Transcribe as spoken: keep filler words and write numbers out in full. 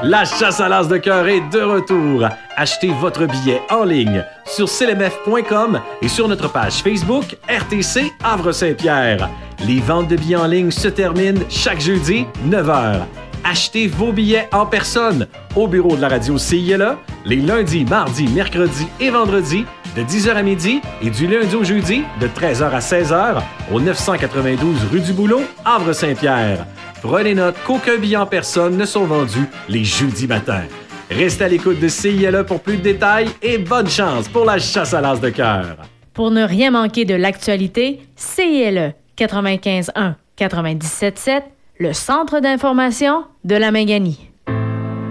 La chasse à l'as de cœur est de retour. Achetez votre billet en ligne sur c l m f point com et sur notre page Facebook R T C Havre-Saint-Pierre. Les ventes de billets en ligne se terminent chaque jeudi, neuf heures. Achetez vos billets en personne au bureau de la radio C I L A les lundis, mardis, mercredis et vendredis de dix heures à midi et du lundi au jeudi de treize heures à seize heures au neuf cent quatre-vingt-douze rue du Boulot, Havre-Saint-Pierre. Prenez note qu'aucun billet en personne ne sont vendus les jeudis matins. Restez à l'écoute de C I L A pour plus de détails et bonne chance pour la chasse à l'as de cœur. Pour ne rien manquer de l'actualité, C I L A quatre-vingt-quinze un quatre-vingt-dix-sept sept, le centre d'information de la Minganie.